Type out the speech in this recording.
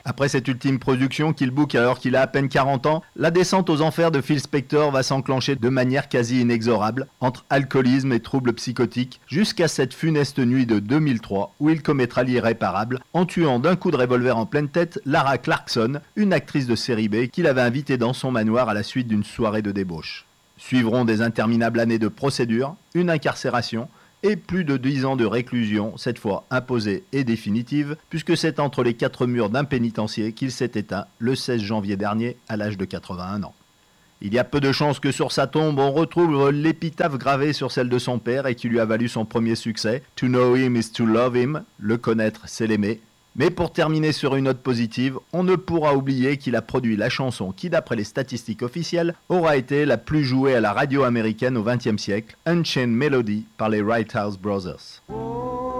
Après cette ultime production qu'il book alors qu'il a à peine 40 ans, la descente aux enfers de Phil Spector va s'enclencher de manière quasi inexorable, entre alcoolisme et troubles psychotiques, jusqu'à cette funeste nuit de 2003 où il commettra l'irréparable en tuant d'un coup de revolver en pleine tête Lara Clarkson, une actrice de série B qu'il avait invitée dans son manoir à la suite d'une soirée de débauche. Suivront des interminables années de procédure, une incarcération et plus de 10 ans de réclusion, cette fois imposée et définitive, puisque c'est entre les 4 murs d'un pénitencier qu'il s'est éteint le 16 janvier dernier à l'âge de 81 ans. Il y a peu de chances que sur sa tombe on retrouve l'épitaphe gravée sur celle de son père et qui lui a valu son premier succès, « To know him is to love him », le connaître c'est l'aimer. Mais pour terminer sur une note positive, on ne pourra oublier qu'il a produit la chanson qui, d'après les statistiques officielles, aura été la plus jouée à la radio américaine au XXe siècle, Unchained Melody par les Wright House Brothers.